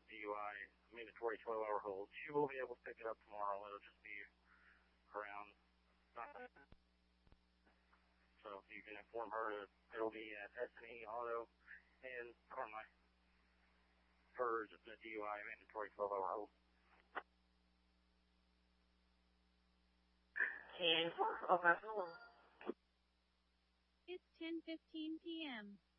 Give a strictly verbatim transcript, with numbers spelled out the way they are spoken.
D U I, mandatory twelve-hour hold. She will be able to pick it up tomorrow. It'll just be around. So you can inform her that it'll be at S and E Auto and Carmine. Hers is the D U I, mandatory twelve-hour hold. ten four, over. It's ten fifteen p m